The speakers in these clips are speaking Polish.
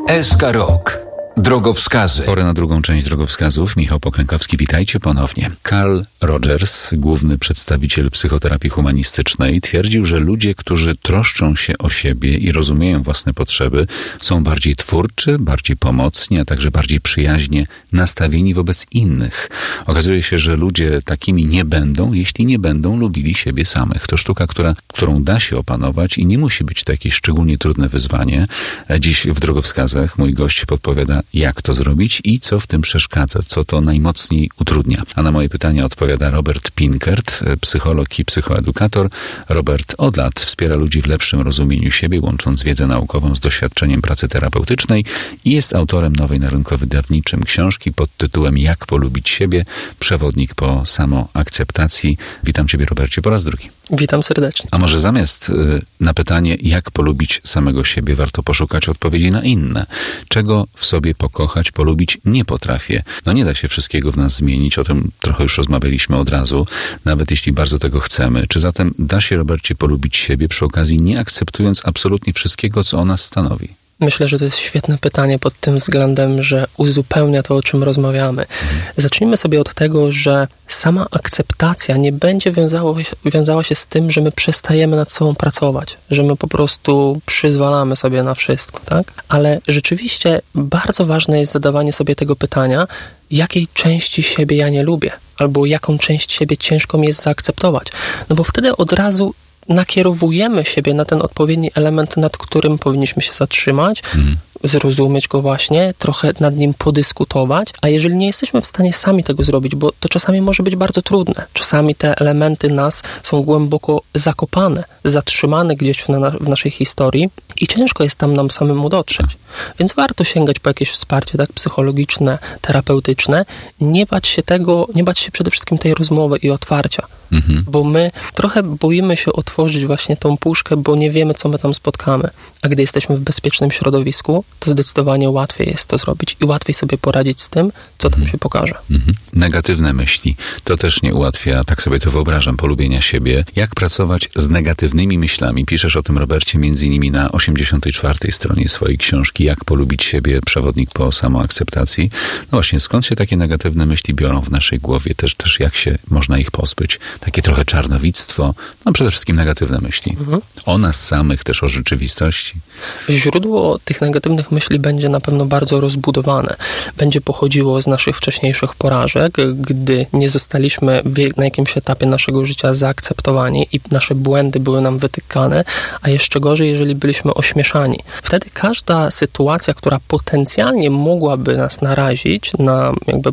SK Rok. Drogowskazy. Pora na drugą część drogowskazów. Michał Poklękowski, witajcie ponownie. Carl Rogers, główny przedstawiciel psychoterapii humanistycznej, twierdził, że ludzie, którzy troszczą się o siebie i rozumieją własne potrzeby, są bardziej twórczy, bardziej pomocni, a także bardziej przyjaźnie nastawieni wobec innych. Okazuje się, że ludzie takimi nie będą, jeśli nie będą lubili siebie samych. To sztuka, którą da się opanować i nie musi być to jakieś szczególnie trudne wyzwanie. Dziś w drogowskazach mój gość podpowiada, jak to zrobić i co w tym przeszkadza, co to najmocniej utrudnia. A na moje pytania odpowiada Robert Pinkert, psycholog i psychoedukator. Robert od lat wspiera ludzi w lepszym rozumieniu siebie, łącząc wiedzę naukową z doświadczeniem pracy terapeutycznej i jest autorem nowej na rynku wydawniczym książki pod tytułem Jak polubić siebie? Przewodnik po samoakceptacji. Witam Ciebie, Robercie, po raz drugi. Witam serdecznie. A może zamiast na pytanie, jak polubić samego siebie, warto poszukać odpowiedzi na inne. Czego w sobie pokochać, polubić nie potrafię. No nie da się wszystkiego w nas zmienić, o tym trochę już rozmawialiśmy od razu, nawet jeśli bardzo tego chcemy. Czy zatem da się, Robercie, polubić siebie przy okazji, nie akceptując absolutnie wszystkiego, co o nas stanowi? Myślę, że to jest świetne pytanie pod tym względem, że uzupełnia to, o czym rozmawiamy. Zacznijmy sobie od tego, że sama akceptacja nie będzie wiązała się z tym, że my przestajemy nad sobą pracować, że my po prostu przyzwalamy sobie na wszystko, tak? Ale rzeczywiście bardzo ważne jest zadawanie sobie tego pytania, jakiej części siebie ja nie lubię, albo jaką część siebie ciężko mi jest zaakceptować. No bo wtedy od razu nakierowujemy siebie na ten odpowiedni element, nad którym powinniśmy się zatrzymać, zrozumieć go właśnie, trochę nad nim podyskutować, a jeżeli nie jesteśmy w stanie sami tego zrobić, bo to czasami może być bardzo trudne, czasami te elementy nas są głęboko zakopane, zatrzymane gdzieś w naszej historii i ciężko jest tam nam samemu dotrzeć. Więc warto sięgać po jakieś wsparcie tak psychologiczne, terapeutyczne, nie bać się przede wszystkim tej rozmowy i otwarcia. Bo my trochę boimy się otworzyć właśnie tą puszkę, bo nie wiemy, co my tam spotkamy. A gdy jesteśmy w bezpiecznym środowisku, to zdecydowanie łatwiej jest to zrobić i łatwiej sobie poradzić z tym, co tam się pokaże. Negatywne myśli. To też nie ułatwia, tak sobie to wyobrażam, polubienia siebie. Jak pracować z negatywnymi myślami? Piszesz o tym, Robercie, między innymi na 84. stronie swojej książki Jak polubić siebie? Przewodnik po samoakceptacji. No właśnie, skąd się takie negatywne myśli biorą w naszej głowie? Też jak się można ich pozbyć? Takie trochę czarnowictwo, no przede wszystkim negatywne myśli. O nas samych, też o rzeczywistości. Źródło tych negatywnych myśli będzie na pewno bardzo rozbudowane. Będzie pochodziło z naszych wcześniejszych porażek, gdy nie zostaliśmy na jakimś etapie naszego życia zaakceptowani i nasze błędy były nam wytykane, a jeszcze gorzej, jeżeli byliśmy ośmieszani. Wtedy każda sytuacja, która potencjalnie mogłaby nas narazić na jakby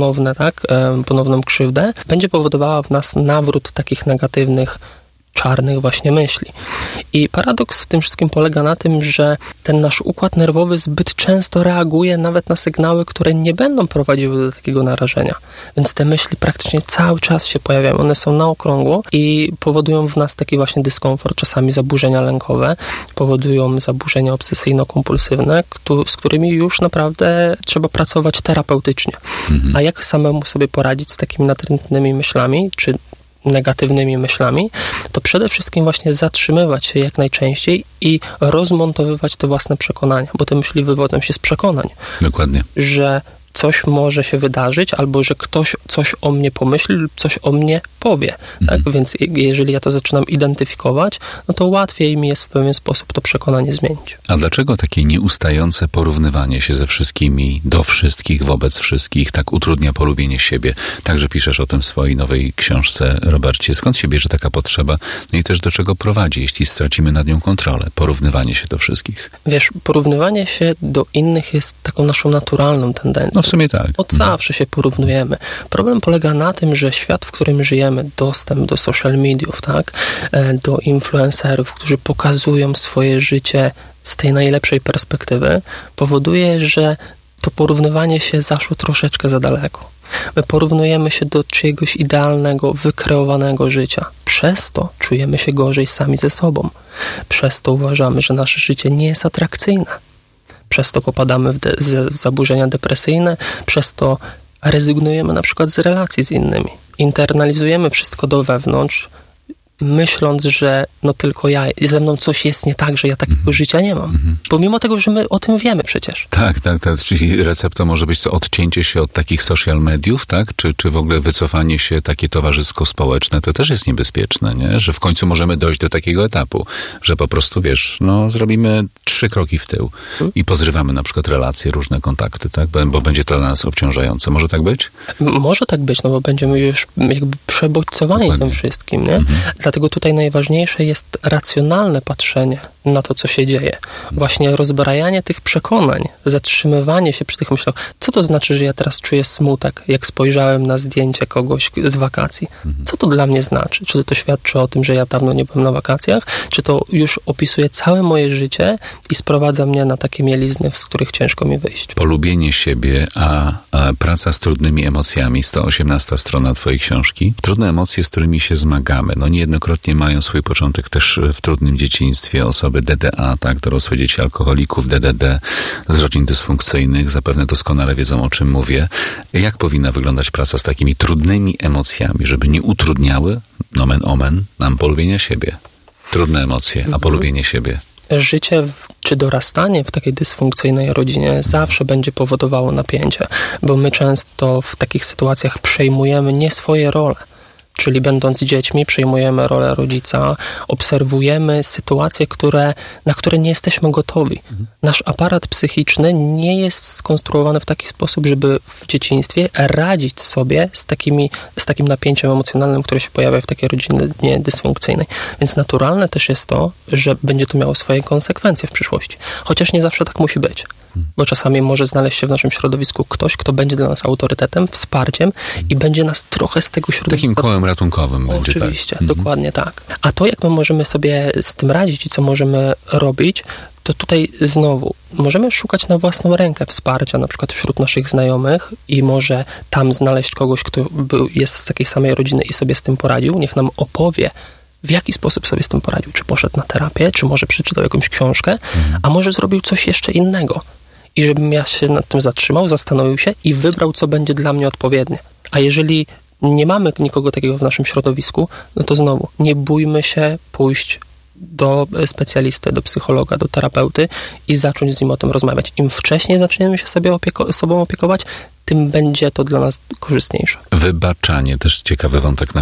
ponowną krzywdę, będzie powodowała w nas nawrót takich negatywnych, czarnych właśnie myśli. I paradoks w tym wszystkim polega na tym, że ten nasz układ nerwowy zbyt często reaguje nawet na sygnały, które nie będą prowadziły do takiego narażenia. Więc te myśli praktycznie cały czas się pojawiają. One są na okrągło i powodują w nas taki właśnie dyskomfort, czasami zaburzenia lękowe, powodują zaburzenia obsesyjno-kompulsywne, z którymi już naprawdę trzeba pracować terapeutycznie. A jak samemu sobie poradzić z takimi natrętnymi myślami, czy negatywnymi myślami, to przede wszystkim właśnie zatrzymywać się jak najczęściej i rozmontowywać te własne przekonania, bo te myśli wywodzą się z przekonań. Dokładnie. Że coś może się wydarzyć, albo że ktoś coś o mnie pomyśli lub coś o mnie powie. Tak? Więc jeżeli ja to zaczynam identyfikować, no to łatwiej mi jest w pewien sposób to przekonanie zmienić. A dlaczego takie nieustające porównywanie się ze wszystkimi, do wszystkich, wobec wszystkich, tak utrudnia polubienie siebie? Także piszesz o tym w swojej nowej książce, Robercie. Skąd się bierze taka potrzeba? No i też do czego prowadzi, jeśli stracimy nad nią kontrolę? Porównywanie się do wszystkich. Wiesz, porównywanie się do innych jest taką naszą naturalną tendencją. No w sumie tak. Od zawsze się porównujemy. Problem polega na tym, że świat, w którym żyjemy, dostęp do social mediów, tak, do influencerów, którzy pokazują swoje życie z tej najlepszej perspektywy, powoduje, że to porównywanie się zaszło troszeczkę za daleko. My porównujemy się do czyjegoś idealnego, wykreowanego życia. Przez to czujemy się gorzej sami ze sobą. Przez to uważamy, że nasze życie nie jest atrakcyjne. Przez to popadamy w zaburzenia depresyjne, przez to rezygnujemy na przykład z relacji z innymi. Internalizujemy wszystko do wewnątrz, myśląc, że no tylko ja, ze mną coś jest nie tak, że ja takiego życia nie mam. Pomimo tego, że my o tym wiemy przecież. Tak. Czyli receptą może być odcięcie się od takich social mediów, tak? Czy w ogóle wycofanie się takie towarzysko-społeczne, to też jest niebezpieczne, nie? Że w końcu możemy dojść do takiego etapu, że po prostu, zrobimy 3 kroki w tył i pozrywamy na przykład relacje, różne kontakty, tak? Bo będzie to dla nas obciążające. Może tak być? Może tak być, bo będziemy już jakby przebodźcowani tym wszystkim, nie? Dlatego tutaj najważniejsze jest racjonalne patrzenie na to, co się dzieje. Właśnie rozbrajanie tych przekonań, zatrzymywanie się przy tych myślach. Co to znaczy, że ja teraz czuję smutek, jak spojrzałem na zdjęcie kogoś z wakacji? Co to dla mnie znaczy? Czy to świadczy o tym, że ja dawno nie byłem na wakacjach? Czy to już opisuje całe moje życie i sprowadza mnie na takie mielizny, z których ciężko mi wyjść? Polubienie siebie, a praca z trudnymi emocjami, 118 strona twojej książki. Trudne emocje, z którymi się zmagamy. Niejednokrotnie mają swój początek też w trudnym dzieciństwie. Osoby DDA, tak, dorosłe dzieci alkoholików, DDD, z rodzin dysfunkcyjnych, zapewne doskonale wiedzą, o czym mówię. Jak powinna wyglądać praca z takimi trudnymi emocjami, żeby nie utrudniały, nomen omen, nam polubienia siebie? Trudne emocje, a polubienie siebie. Życie czy dorastanie w takiej dysfunkcyjnej rodzinie zawsze będzie powodowało napięcie, bo my często w takich sytuacjach przejmujemy nie swoje role. Czyli będąc dziećmi przejmujemy rolę rodzica, obserwujemy sytuacje, na które nie jesteśmy gotowi. Nasz aparat psychiczny nie jest skonstruowany w taki sposób, żeby w dzieciństwie radzić sobie z takim napięciem emocjonalnym, które się pojawia w takiej rodzinie dysfunkcyjnej. Więc naturalne też jest to, że będzie to miało swoje konsekwencje w przyszłości. Chociaż nie zawsze tak musi być. Bo czasami może znaleźć się w naszym środowisku ktoś, kto będzie dla nas autorytetem, wsparciem i będzie nas trochę z tego środowiska... Takim kołem ratunkowym będzie, tak? Oczywiście, dokładnie tak. A to, jak my możemy sobie z tym radzić i co możemy robić, to tutaj znowu możemy szukać na własną rękę wsparcia, na przykład wśród naszych znajomych i może tam znaleźć kogoś, kto jest z takiej samej rodziny i sobie z tym poradził. Niech nam opowie, w jaki sposób sobie z tym poradził. Czy poszedł na terapię, czy może przeczytał jakąś książkę, a może zrobił coś jeszcze innego. I żebym ja się nad tym zatrzymał, zastanowił się i wybrał, co będzie dla mnie odpowiednie. A jeżeli nie mamy nikogo takiego w naszym środowisku, no to znowu, nie bójmy się pójść do specjalisty, do psychologa, do terapeuty i zacząć z nim o tym rozmawiać. Im wcześniej zaczniemy się sobą opiekować, tym będzie to dla nas korzystniejsze. Wybaczanie, też ciekawy wątek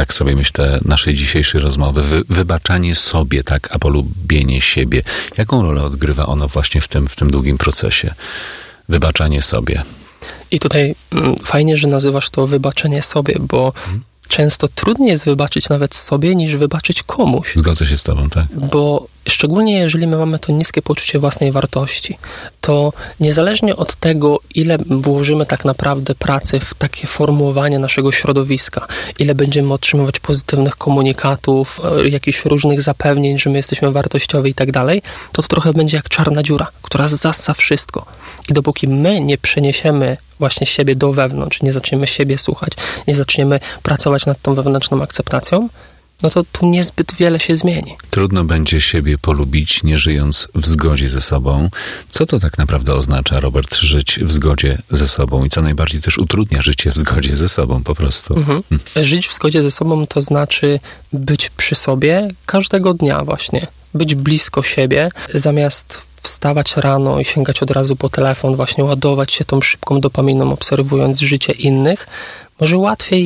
naszej dzisiejszej rozmowy. Wybaczanie sobie, tak, a polubienie siebie. Jaką rolę odgrywa ono właśnie w tym długim procesie? Wybaczanie sobie. I tutaj fajnie, że nazywasz to wybaczenie sobie, bo często trudniej jest wybaczyć nawet sobie, niż wybaczyć komuś. Zgodzę się z tobą, tak. Bo szczególnie jeżeli my mamy to niskie poczucie własnej wartości, to niezależnie od tego, ile włożymy tak naprawdę pracy w takie formułowanie naszego środowiska, ile będziemy otrzymywać pozytywnych komunikatów, jakichś różnych zapewnień, że my jesteśmy wartościowi i tak dalej, to trochę będzie jak czarna dziura, która zassa wszystko. I dopóki my nie przeniesiemy właśnie siebie do wewnątrz, nie zaczniemy siebie słuchać, nie zaczniemy pracować nad tą wewnętrzną akceptacją, no to tu niezbyt wiele się zmieni. Trudno będzie siebie polubić, nie żyjąc w zgodzie ze sobą. Co to tak naprawdę oznacza, Robert, żyć w zgodzie ze sobą i co najbardziej też utrudnia życie w zgodzie ze sobą po prostu? Żyć w zgodzie ze sobą to znaczy być przy sobie każdego dnia właśnie. Być blisko siebie, zamiast wstawać rano i sięgać od razu po telefon, właśnie ładować się tą szybką dopaminą, obserwując życie innych. Może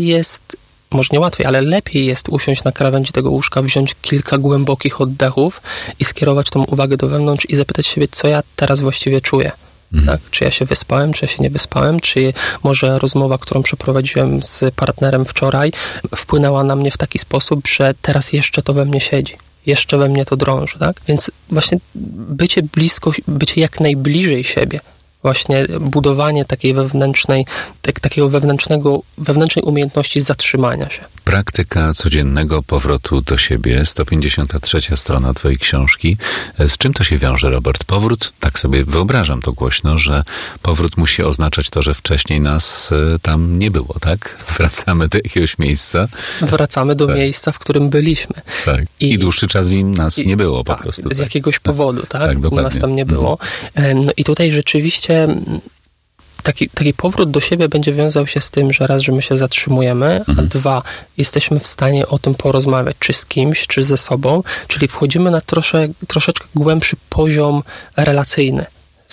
nie łatwiej, ale lepiej jest usiąść na krawędzi tego łóżka, wziąć kilka głębokich oddechów i skierować tą uwagę do wewnątrz i zapytać siebie, co ja teraz właściwie czuję. Tak? Czy ja się wyspałem, czy ja się nie wyspałem, czy może rozmowa, którą przeprowadziłem z partnerem wczoraj, wpłynęła na mnie w taki sposób, że teraz jeszcze to we mnie siedzi. Jeszcze we mnie to drąży, tak? Więc właśnie bycie blisko, bycie jak najbliżej siebie, właśnie budowanie takiej wewnętrznej umiejętności zatrzymania się. Praktyka codziennego powrotu do siebie, 153 strona twojej książki. Z czym to się wiąże, Robert? Powrót, tak sobie wyobrażam to głośno, że powrót musi oznaczać to, że wcześniej nas tam nie było, tak? Wracamy do jakiegoś miejsca. Wracamy do miejsca, w którym byliśmy. Tak. I dłuższy czas w nim nas nie było po prostu. Z jakiegoś powodu, tak? Tak, dokładnie. Nas tam nie było. No i tutaj rzeczywiście taki powrót do siebie będzie wiązał się z tym, że raz, że my się zatrzymujemy, a dwa, jesteśmy w stanie o tym porozmawiać, czy z kimś, czy ze sobą, czyli wchodzimy na troszeczkę głębszy poziom relacyjny.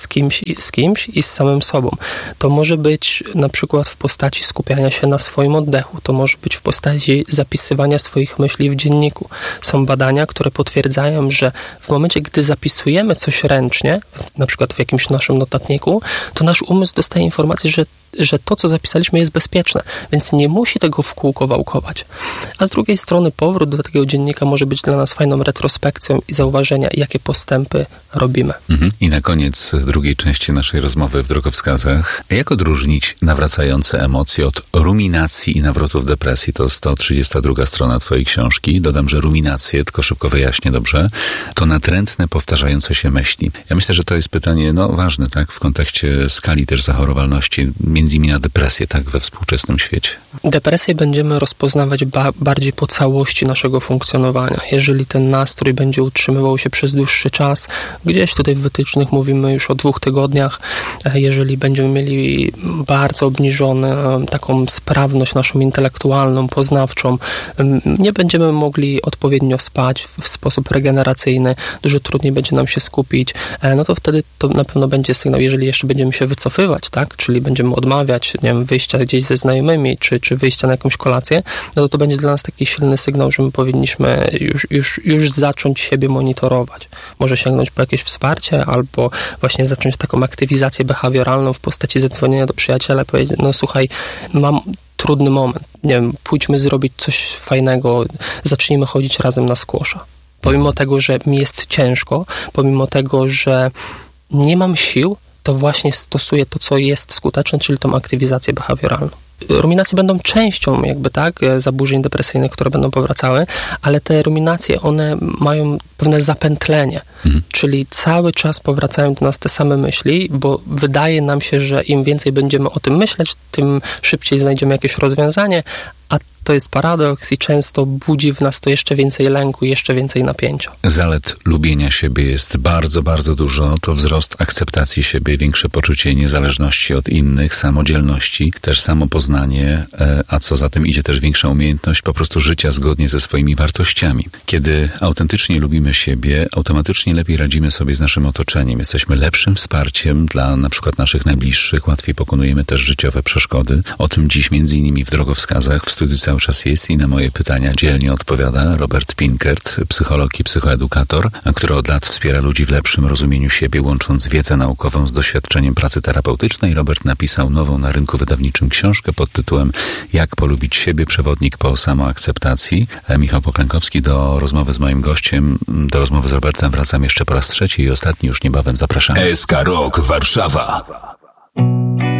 Z kimś i z samym sobą. To może być na przykład w postaci skupiania się na swoim oddechu. To może być w postaci zapisywania swoich myśli w dzienniku. Są badania, które potwierdzają, że w momencie, gdy zapisujemy coś ręcznie, na przykład w jakimś naszym notatniku, to nasz umysł dostaje informację, że to, co zapisaliśmy, jest bezpieczne, więc nie musi tego w kółko wałkować. A z drugiej strony powrót do takiego dziennika może być dla nas fajną retrospekcją i zauważenia, jakie postępy robimy. I na koniec drugiej części naszej rozmowy w drogowskazach. Jak odróżnić nawracające emocje od ruminacji i nawrotów depresji? To 132 strona twojej książki. Dodam, że ruminacje, tylko szybko wyjaśnię dobrze, to natrętne, powtarzające się myśli. Ja myślę, że to jest pytanie ważne, tak, w kontekście skali też zachorowalności, między innymi na depresję, tak, we współczesnym świecie. Depresję będziemy rozpoznawać bardziej po całości naszego funkcjonowania. Jeżeli ten nastrój będzie utrzymywał się przez dłuższy czas, gdzieś tutaj w wytycznych mówimy już o 2 tygodniach, jeżeli będziemy mieli bardzo obniżoną taką sprawność naszą intelektualną, poznawczą, nie będziemy mogli odpowiednio spać w sposób regeneracyjny, dużo trudniej będzie nam się skupić, no to wtedy to na pewno będzie sygnał, jeżeli jeszcze będziemy się wycofywać, tak, czyli będziemy odmawiać, nie wiem, wyjścia gdzieś ze znajomymi, czy wyjścia na jakąś kolację, no to będzie dla nas taki silny sygnał, że my powinniśmy już zacząć siebie monitorować. Może sięgnąć po jakieś wsparcie, albo właśnie zacząć taką aktywizację behawioralną w postaci zadzwonienia do przyjaciela, powiedzieć, no słuchaj, mam trudny moment, nie wiem, pójdźmy zrobić coś fajnego, zacznijmy chodzić razem na squasha. Pomimo tego, że mi jest ciężko, pomimo tego, że nie mam sił, to właśnie stosuję to, co jest skuteczne, czyli tą aktywizację behawioralną. Ruminacje będą częścią zaburzeń depresyjnych, które będą powracały, ale te ruminacje, one mają pewne zapętlenie, czyli cały czas powracają do nas te same myśli, bo wydaje nam się, że im więcej będziemy o tym myśleć, tym szybciej znajdziemy jakieś rozwiązanie, a to jest paradoks i często budzi w nas to jeszcze więcej lęku, jeszcze więcej napięcia. Zalet lubienia siebie jest bardzo, bardzo dużo. To wzrost akceptacji siebie, większe poczucie niezależności od innych, samodzielności, też samopoznanie, a co za tym idzie też większa umiejętność po prostu życia zgodnie ze swoimi wartościami. Kiedy autentycznie lubimy siebie, automatycznie lepiej radzimy sobie z naszym otoczeniem. Jesteśmy lepszym wsparciem dla na przykład naszych najbliższych, łatwiej pokonujemy też życiowe przeszkody. O tym dziś między innymi w drogowskazach w studiu cały czas jest i na moje pytania dzielnie odpowiada Robert Pinkert, psycholog i psychoedukator, który od lat wspiera ludzi w lepszym rozumieniu siebie, łącząc wiedzę naukową z doświadczeniem pracy terapeutycznej. Robert napisał nową na rynku wydawniczym książkę pod tytułem Jak polubić siebie? Przewodnik po samoakceptacji. Michał Poklękowski, do rozmowy z moim gościem, do rozmowy z Robertem wracam jeszcze po raz trzeci i ostatni już niebawem. Zapraszamy. SK Rock Warszawa.